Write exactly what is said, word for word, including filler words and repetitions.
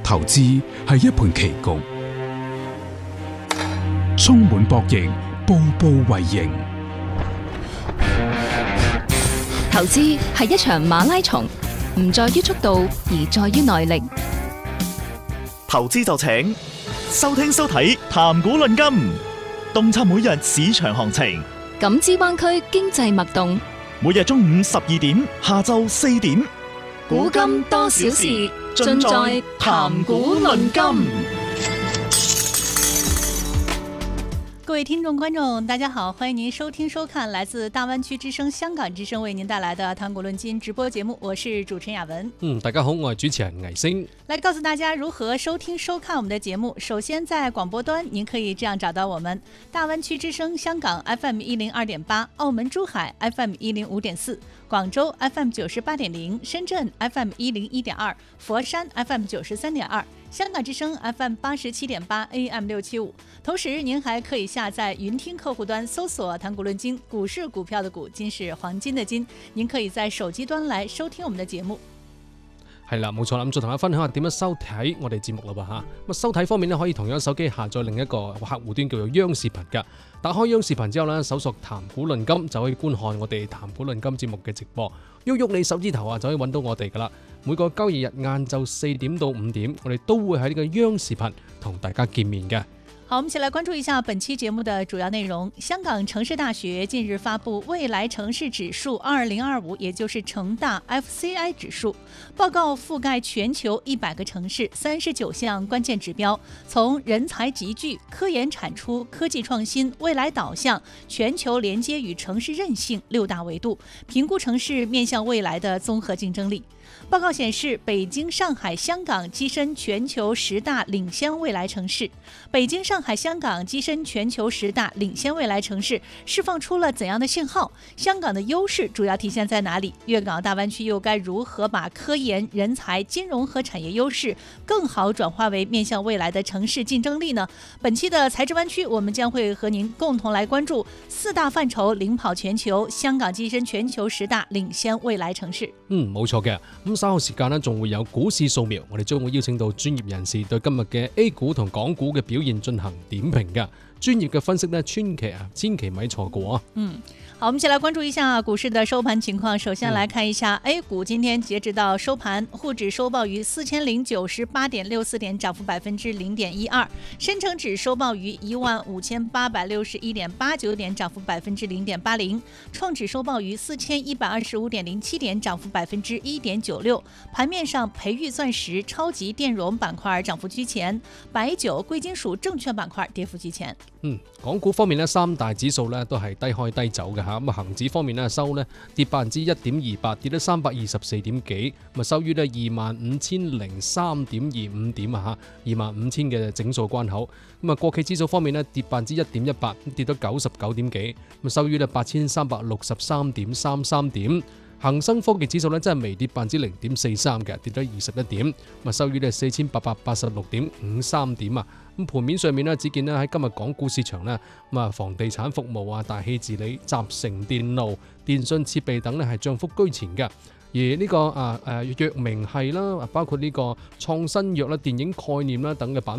投資係一盤棋局，充滿博弈，步步為營。 投資係一場馬拉松，唔在於速度，而在於耐力。 投資就請收聽收睇談股論金，洞察每日市場行情， 感知灣區經濟脈動。 每日中午十二點，下晝四點， 古今多少事，盡在談股論金。 各位聽眾觀眾大家好，歡迎您收聽收看來自大灣區之聲香港之聲為您帶來的談股論金直播節目，我是主持人雅文。 嗯，大家好，我係主持人魏星。 來告訴大家如何收聽收看我們的節目。首先在廣播端您可以這樣找到我們：大灣區之聲香港 F M 一零二點八，澳門珠海 F M 一零五點四，廣州 F M 九十八點零，深圳 F M 一零一點二，佛山 F M 九十三點二，香港之聲 F M 八十七點八 A M 六七五。同時您還可以下載雲聽客戶端搜索談股論金，股是股票的股，金是黃金的金，您可以在手機端來收聽我們的節目。 係啦，冇錯啦，咁再同大家分享下點樣收睇我哋節目啦噃嚇。咁收睇方面咧，可以同樣手機下載另一個客戶端叫做央視頻㗎。打開央視頻之後咧，搜索談股論金就可以觀看我哋談股論金節目嘅直播。喐喐你手指頭啊，就可以揾到我哋㗎啦。每個交易日晏晝四點到五點，我哋都會喺呢個央視頻同大家見面嘅。 好，我們一起來關注一下本期節目的主要內容。香港城市大學近日發布未來城市指數二零二五，也就是城大 F C I 指數報告，覆蓋全球一百個城市，三十九項關鍵指標，從人才集聚、科研產出、科技創新、未來導向、全球連接與城市韌性六大維度，評估城市面向未來的綜合競爭力。報告顯示，北京、上海、香港躋身全球十大領先未來城市。北京、上海、香港躋身全球十大領先未來城市，釋放出了怎樣的信號？香港的優勢主要體現在哪裡？粵港澳大灣區又該如何把科研、人才、金融和產業優勢更好轉化為面向未來的城市競爭力呢？本期的財智灣區，我們將會和您共同來關注四大範疇領跑全球，香港躋身全球十大領先未來城市。 嗯，冇錯嘅。咁稍後時間呢，仲會有股市掃描，我哋將會邀請到專業人士對今日嘅 A 股同港股嘅表現進行點評嘅。專業嘅分析呢，千祈啊，千祈咪錯過啊！ 嗯，好，我們先來關注一下股市的收盤情況。首先來看一下 A 股，今天截止到收盤，滬指收報於四千零九十八點六四點，漲幅百分之零點一二；深成指收報於一萬五千八百六十一點八九點，漲幅百分之零點八零；創指收報於四千一百二十五點零七點，漲幅百分之一點九六。盤面上，培育鑽石、超級電容板塊漲幅居前，白酒、貴金屬、證券板塊跌幅居前。 嗯，港股方面咧，三大指數咧都係低開低走嘅嚇。咁啊，恆指方面咧收咧跌百分之一點二八，跌咗三百二十四點幾，咁啊收於咧二萬五千零三點二五點啊嚇，二萬五千嘅整數關口。咁啊，國企指數方面咧跌百分之一點一八，跌到九十九點幾，咁收於咧八千三百六十三點三三點。恒生科技指數咧真係微跌百分之零點四三嘅，跌咗二十一點，咁啊收於咧四千八百八十六點五三點啊。咁盤面上面咧，只見咧喺今日港股市場咧，咁啊房地產服務啊、大氣治理、集成電路、電信設備等咧係漲幅居前嘅。而呢個啊誒藥明係啦，包括呢個創新藥啦、電影概念啦等嘅板